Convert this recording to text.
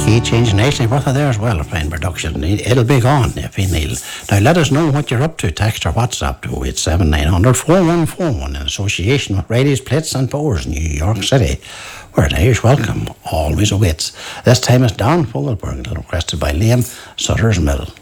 key change nicely worth it there as well, a fine production. It'll be gone if you Neil. Now let us know what you're up to. Text or WhatsApp to 87900 4141 in association with Brady's Plates and Pours, New York City, where an Irish welcome always awaits. This time it's Don Fogelberg, requested by Liam Sutter's Mill.